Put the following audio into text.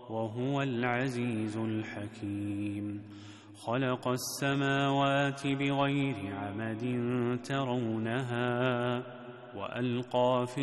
وهو العزيز الحكيم. خلق السماوات بغير عمد ترونها وألقى في